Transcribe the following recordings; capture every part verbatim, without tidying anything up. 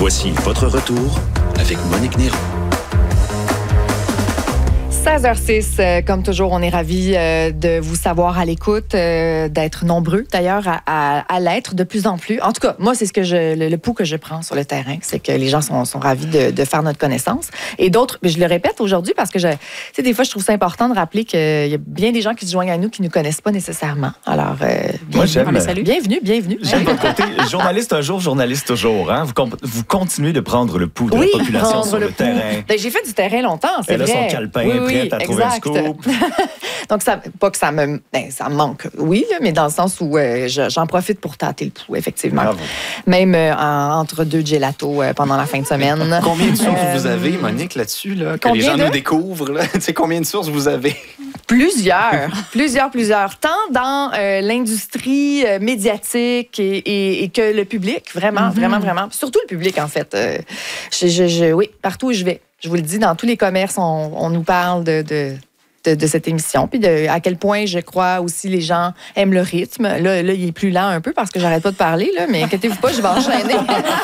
Voici votre retour avec Monique Néron. seize heures six, euh, comme toujours, on est ravis euh, de vous savoir à l'écoute, euh, d'être nombreux d'ailleurs à, à, à l'être de plus en plus. En tout cas, moi, c'est ce que je, le, le pouls que je prends sur le terrain, c'est que les gens sont, sont ravis de, de faire notre connaissance. Et d'autres, je le répète aujourd'hui parce que je, tu sais, des fois, je trouve ça important de rappeler qu'il y a bien des gens qui se joignent à nous qui ne nous connaissent pas nécessairement. Alors, euh, bienvenue, moi, j'aime, on les salue. Bienvenue, bienvenue. J'aime votre côté journaliste un jour, journaliste toujours. Hein? Vous, comp- vous continuez de prendre le pouls de oui, la population sur le, le terrain. Ben, j'ai fait du terrain longtemps, c'est Elle vrai. Elle a son calepin, oui, oui, prête à trouver un scoop. Donc, ça, pas que ça me, ben, ça me manque, oui, là, mais dans le sens où euh, je, j'en profite pour tâter le pouls, effectivement. Bravo. Même euh, en, entre deux gelatos euh, pendant la fin de semaine. Combien de sources Euh, vous avez, Monique, là-dessus, là, que les combien gens de? nous découvrent? Là? Tu sais, combien de sources vous avez? Plusieurs, plusieurs, plusieurs. Tant dans euh, l'industrie euh, médiatique et, et, et que le public, vraiment, mm-hmm. vraiment, vraiment. Surtout le public, en fait. Euh, je, je, je, oui, partout où je vais. Je vous le dis, dans tous les commerces, on, on nous parle de... de De, de cette émission, puis de, à quel point, je crois, aussi, les gens aiment le rythme. Là, là il est plus lent un peu parce que j'arrête pas de parler, là, mais inquiétez-vous pas, je vais enchaîner.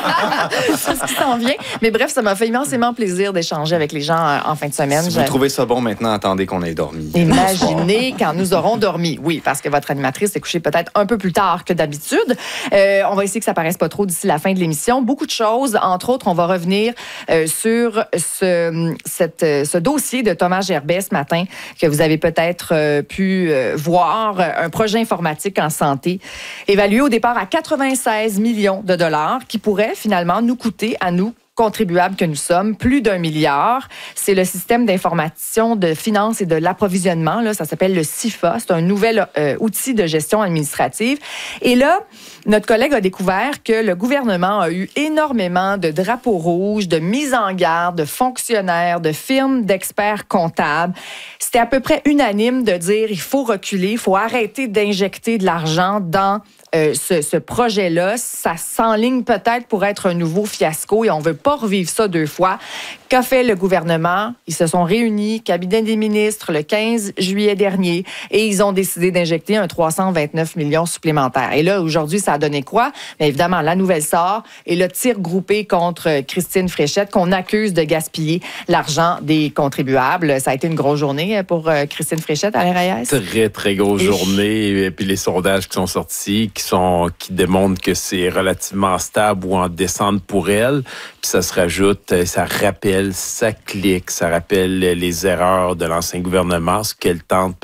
C'est ce qui s'en vient. Mais bref, ça m'a fait immensément plaisir d'échanger avec les gens en fin de semaine. Si vous trouvez ça bon maintenant, attendez qu'on ait dormi. Imaginez quand nous aurons dormi. Oui, parce que votre animatrice s'est couchée peut-être un peu plus tard que d'habitude. Euh, on va essayer que ça paraisse pas trop d'ici la fin de l'émission. Beaucoup de choses. Entre autres, on va revenir euh, sur ce, cette, ce dossier de Thomas Gerbet ce matin, que vous avez peut-être euh, pu euh, voir, un projet informatique en santé évalué au départ à quatre-vingt-seize millions de dollars qui pourrait finalement nous coûter à nous, contribuables que nous sommes, plus d'un milliard. C'est le système d'information de finances et de l'approvisionnement. Là, ça s'appelle le C I F A. C'est un nouvel euh, outil de gestion administrative. Et là, notre collègue a découvert que le gouvernement a eu énormément de drapeaux rouges, de mises en garde, de fonctionnaires, de firmes d'experts comptables. C'était à peu près unanime de dire il faut reculer, il faut arrêter d'injecter de l'argent dans euh, ce, ce projet-là. Ça s'enligne peut-être pour être un nouveau fiasco et on ne veut pas revivre ça deux fois. Qu'a fait le gouvernement? Ils se sont réunis, cabinet des ministres, le quinze juillet dernier, et ils ont décidé d'injecter un trois cent vingt-neuf millions supplémentaires. Et là, aujourd'hui, ça a donné quoi? Bien évidemment, la nouvelle sort et le tir groupé contre Christine Fréchette, qu'on accuse de gaspiller l'argent des contribuables. Ça a été une grosse journée pour Christine Fréchette à l'R A S. Très, très grosse et journée. Et puis les sondages qui sont sortis, qui, sont, qui démontrent que c'est relativement stable ou en descente pour elle. Puis ça se rajoute, ça rappelle, ça clique, ça rappelle les erreurs de l'ancien gouvernement, ce qu'elle tente